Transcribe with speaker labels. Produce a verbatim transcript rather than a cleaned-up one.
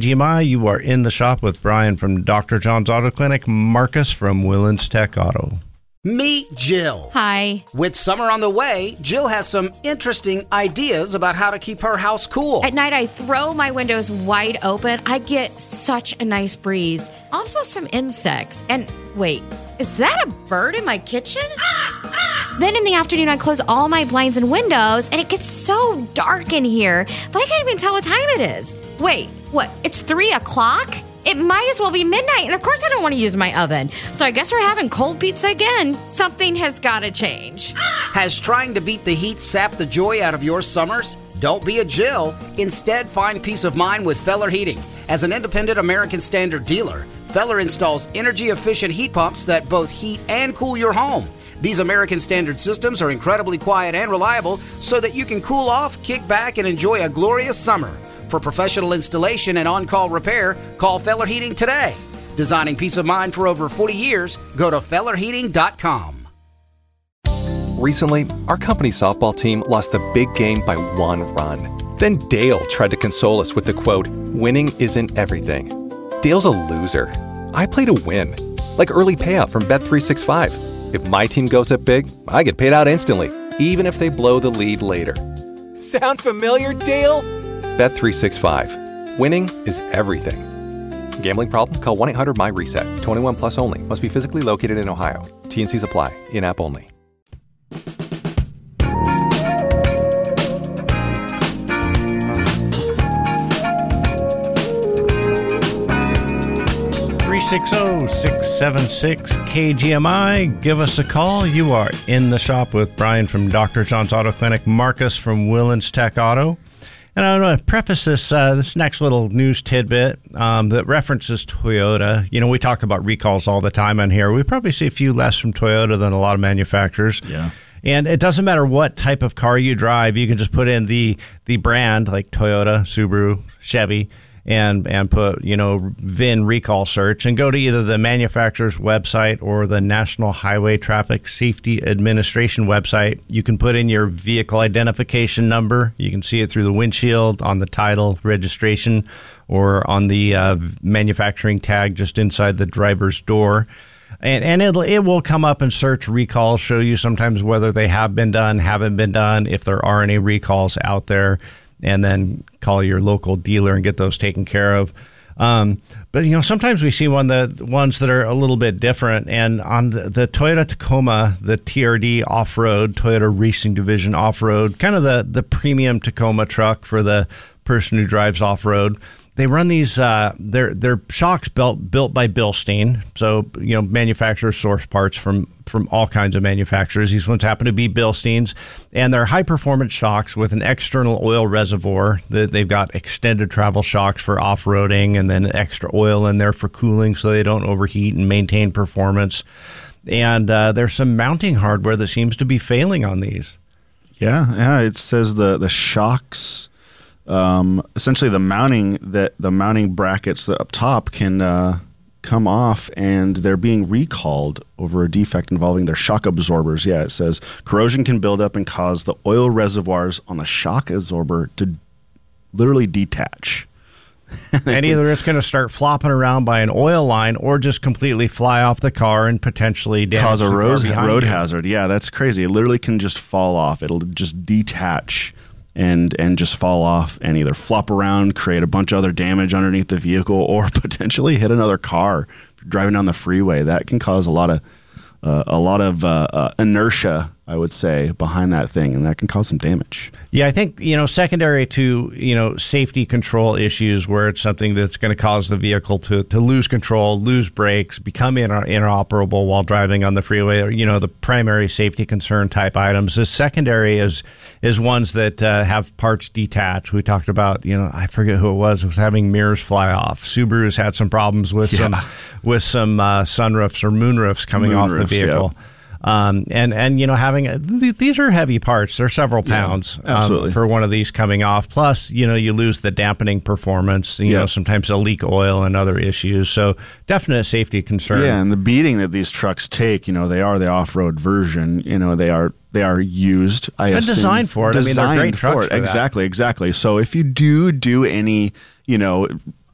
Speaker 1: G M I. You are in the shop with Brian from Doctor John's Auto Clinic, Marcus from Willens Tech Auto.
Speaker 2: Meet Jill.
Speaker 3: Hi.
Speaker 2: With summer on the way, Jill has some interesting ideas about how to keep her house cool.
Speaker 3: At night, I throw my windows wide open. I get such a nice breeze. Also, some insects. And wait, is that a bird in my kitchen? Then in the afternoon, I close all my blinds and windows, and it gets so dark in here that I can't even tell what time it is. Wait, what? It's three o'clock? It might as well be midnight, and of course I don't want to use my oven. So I guess we're having cold pizza again. Something has got to change.
Speaker 2: Has trying to beat the heat sapped the joy out of your summers? Don't be a Jill. Instead, find peace of mind with Feller Heating. As an independent American Standard dealer, Feller installs energy-efficient heat pumps that both heat and cool your home. These American Standard systems are incredibly quiet and reliable so that you can cool off, kick back, and enjoy a glorious summer. For professional installation and on-call repair, call Feller Heating today. Designing peace of mind for over forty years, go to feller heating dot com.
Speaker 4: Recently, our company softball team lost the big game by one run. Then Dale tried to console us with the quote, "Winning isn't everything." Dale's a loser. I play to win. Like early payout from Bet three sixty-five. If my team goes up big, I get paid out instantly, even if they blow the lead later. Sound familiar, Dale? Bet three sixty-five. Winning is everything. Gambling problem? Call one eight hundred my reset. twenty-one plus only. Must be physically located in Ohio. T and Cs apply. In-app only.
Speaker 1: three six zero, six seven six, K G M I. Give us a call. You are in the shop with Brian from Doctor John's Auto Clinic, Marcus from Willens Tech Auto. And I want to preface this uh, this next little news tidbit um, that references Toyota. You know, we talk about recalls all the time on here. We probably see a few less from Toyota than a lot of manufacturers.
Speaker 5: Yeah.
Speaker 1: And it doesn't matter what type of car you drive. You can just put in the the brand, like Toyota, Subaru, Chevy, and and put, you know, V I N recall search and go to either the manufacturer's website or the National Highway Traffic Safety Administration website. You can put in your vehicle identification number. You can see it through the windshield, on the title, registration, or on the uh, manufacturing tag just inside the driver's door. And and it'll, it will come up and search recalls, show you sometimes whether they have been done, haven't been done, if there are any recalls out there, and then call your local dealer and get those taken care of. Um, but, you know, sometimes we see one the ones that are a little bit different. And on the, the Toyota Tacoma, the T R D off-road, Toyota Racing Division off-road, kind of the, the premium Tacoma truck for the person who drives off-road, they run these, uh, they're, they're shocks built, built by Bilstein. So, you know, manufacturers source parts from, from all kinds of manufacturers. These ones happen to be Bilsteins. And they're high-performance shocks with an external oil reservoir. They've got extended travel shocks for off-roading and then extra oil in there for cooling so they don't overheat and maintain performance. And uh, there's some mounting hardware that seems to be failing on these.
Speaker 5: Yeah, yeah. It says the, the shocks... Um, essentially, the mounting that the mounting brackets that up top can uh, come off, and they're being recalled over a defect involving their shock absorbers. Yeah, it says corrosion can build up and cause the oil reservoirs on the shock absorber to literally detach.
Speaker 1: And either it's going to start flopping around by an oil line, or just completely fly off the car and potentially damage
Speaker 5: cause a
Speaker 1: the
Speaker 5: road,
Speaker 1: car behind
Speaker 5: road
Speaker 1: you.
Speaker 5: hazard. Yeah, that's crazy. It literally can just fall off. It'll just detach. And and just fall off and either flop around, create a bunch of other damage underneath the vehicle, or potentially hit another car driving down the freeway. That can cause a lot of uh, a lot of uh, uh, inertia, I would say, behind that thing, and that can cause some damage.
Speaker 1: Yeah, I think, you know, secondary to, you know, safety control issues where it's something that's going to cause the vehicle to, to lose control, lose brakes, become inter- inoperable while driving on the freeway, or, you know, the primary safety concern type items. The secondary is is ones that uh, have parts detached. We talked about, you know, I forget who it was, was having mirrors fly off. Subaru's had some problems with yeah. some with some uh, sunroofs or moonroofs coming
Speaker 5: Moon
Speaker 1: off
Speaker 5: roofs,
Speaker 1: the vehicle.
Speaker 5: Yeah.
Speaker 1: Um, and, and, you know, having th- these are heavy parts. They're several pounds
Speaker 5: yeah, absolutely.
Speaker 1: um, for one of these coming off. Plus, you know, you lose the dampening performance. You
Speaker 5: yeah.
Speaker 1: know, sometimes they'll leak oil and other issues. So definite safety concern.
Speaker 5: Yeah, and the beating that these trucks take, you know, they are the off-road version. You know, they are they are used. I
Speaker 1: and
Speaker 5: assume,
Speaker 1: designed for it. I mean, they're great trucks for that.
Speaker 5: Exactly, exactly. So if you do do any, you know,